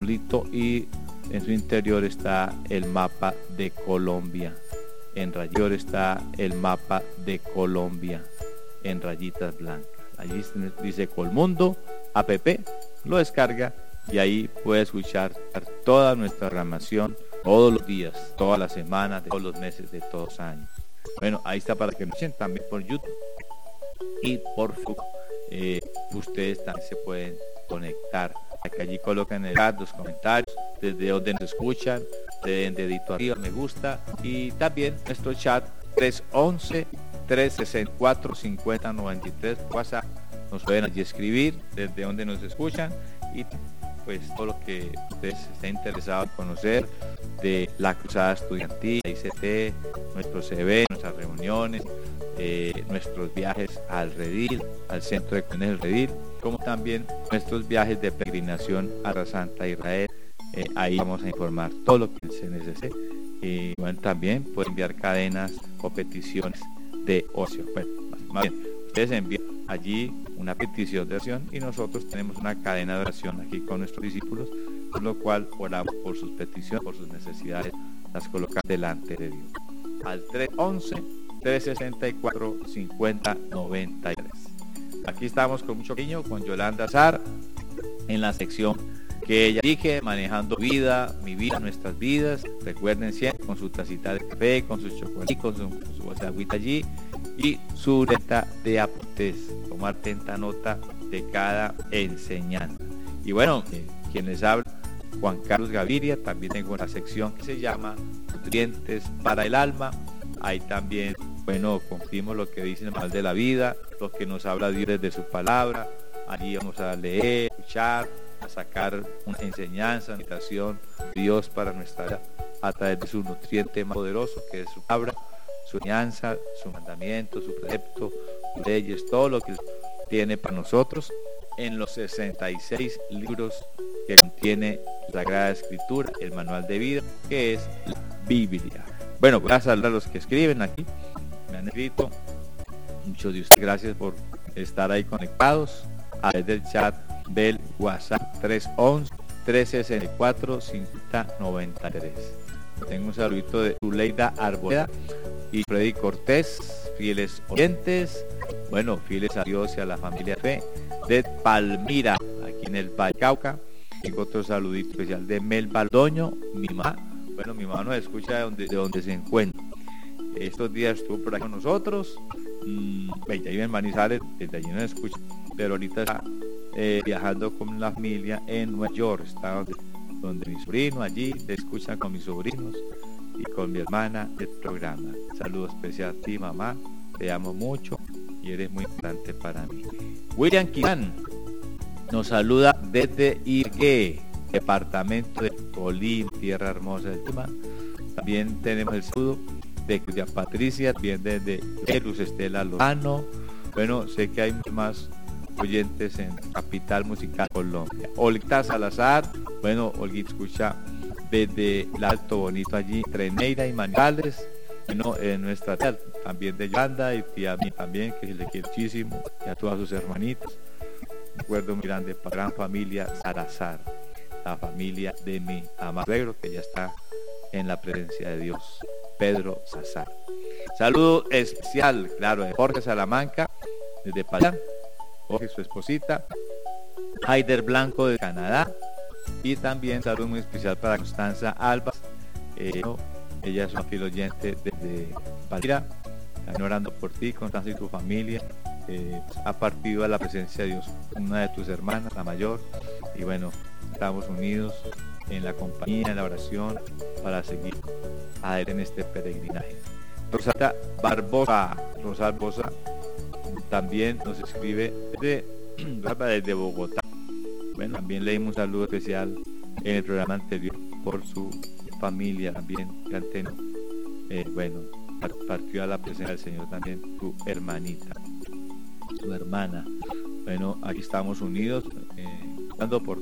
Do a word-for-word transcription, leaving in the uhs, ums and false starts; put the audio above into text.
azulito y en su interior está el mapa de Colombia. En rayón está el mapa de Colombia en rayitas blancas. Allí dice Colmundo app, lo descarga y ahí puede escuchar toda nuestra programación todos los días, todas las semanas, de todos los meses, de todos los años. Bueno, ahí está para que nos escuchen también por YouTube y por Facebook. Eh, ustedes también se pueden conectar. Aquí allí colocan en el chat los comentarios, desde donde nos escuchan, de dedito arriba, me gusta, y también nuestro chat tres once, tres sesenta y cuatro, cincuenta noventa y tres WhatsApp. Nos pueden allí escribir desde donde nos escuchan y pues todo lo que ustedes estén interesados en conocer de la Cruzada Estudiantil, la I C T, nuestros eventos, nuestras reuniones, eh, nuestros viajes al Redil, al Centro de Comunidades del Redil, como también nuestros viajes de peregrinación a la Santa Israel. Eh, ahí vamos a informar todo lo que se necesite. Y bueno, también pueden enviar cadenas o peticiones de ocio. Bueno, más bien, ustedes envían allí una petición de oración y nosotros tenemos una cadena de oración aquí con nuestros discípulos, por lo cual oramos por sus peticiones, por sus necesidades, las colocamos delante de Dios. Al tres once, tres sesenta y cuatro, cincuenta noventa y tres. Aquí estamos con mucho cariño con Yolanda Azar en la sección que ella dije, manejando vida, mi vida, nuestras vidas. Recuerden siempre con su tacita de café, con su chocolate, con su, con su bolsa de agüita allí y su letra de apuntes, tomar atenta nota de cada enseñanza. Y bueno, eh, quien les habla, Juan Carlos Gaviria. También tengo una sección que se llama Nutrientes para el Alma. Ahí también, bueno, cumplimos lo que dice el manual de la vida, lo que nos habla Dios desde su palabra. Allí vamos a leer, escuchar, a sacar una enseñanza, una invitación de Dios para nuestra vida a través de su nutriente más poderoso, que es su palabra, su enseñanza, su mandamiento, su precepto, sus leyes, todo lo que tiene para nosotros en los sesenta y seis libros que contiene la Sagrada Escritura, el manual de vida, que es la Biblia. Bueno, voy a saludar a los que escriben aquí, me han escrito, muchos de ustedes, gracias por estar ahí conectados a través del chat del WhatsApp tres once, tres sesenta y cuatro, cincuenta noventa y tres. Tengo un saludito de Zuleida Arboleda y Freddy Cortés, fieles oyentes, bueno, fieles a Dios y a la familia fe, de Palmira, aquí en el Valle Cauca. Tengo otro saludito especial de Mel Baldoño, mi mamá. Bueno, mi mamá nos escucha de donde, de donde se encuentra. Estos días estuvo por aquí con nosotros. Mmm, ella vive en Manizales, desde allí nos escucha, pero ahorita está eh, viajando con la familia en Nueva York. Está donde, donde mi sobrino, allí se escuchan con mis sobrinos y con mi hermana el programa. Saludo especial a ti, mamá. Te amo mucho y eres muy importante para mí. William Quirán nos saluda desde Ibagué, departamento de Colima, tierra hermosa del Tolima. También tenemos el saludo de Claudia Patricia, también desde Luz Estela Lozano. Bueno, sé que hay más oyentes en Capital Musical Colombia. Olga Salazar, bueno, Olguita escucha desde el Alto Bonito allí, Treneira y Manizales. Bueno, en nuestra tía, también de Yolanda y tía mía también, que le quiere muchísimo, y a todas sus hermanitas. Un recuerdo muy grande para la gran familia Salazar, la familia de mi amado suegro, que ya está en la presencia de Dios, Pedro Salazar. Saludo especial, claro, de Jorge Salamanca, desde Payán, Jorge, su esposita, Haider Blanco de Canadá, y también saludo muy especial para Constanza Alba, eh, ella es una fiel oyente desde Palmira. Están orando por ti, Constanza, y tu familia. Eh, ha partido a la presencia de Dios una de tus hermanas, la mayor, y bueno, estamos unidos en la compañía, en la oración, para seguir a él en este peregrinaje. Rosalba Barbosa, Rosalba Barbosa también nos escribe desde, desde Bogotá. Bueno, también leímos un saludo especial en el programa anterior por su familia también, que han tenido, eh, bueno, partió a la presencia del Señor también su hermanita, su hermana. Bueno, aquí estamos unidos, eh, dando por